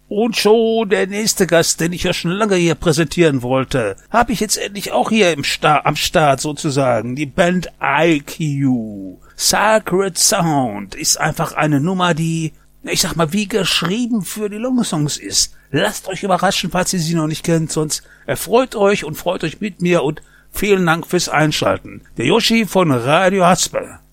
Und schon der nächste Gast, den ich ja schon lange hier präsentieren wollte, habe ich jetzt endlich auch hier am Start sozusagen. Die Band IQ. Sacred Sound ist einfach eine Nummer, die, ich sag mal, wie geschrieben für die Lungensongs ist. Lasst euch überraschen, falls ihr sie noch nicht kennt, sonst erfreut euch und freut euch mit mir und vielen Dank fürs Einschalten. Der Yoshi von Radio Haspe.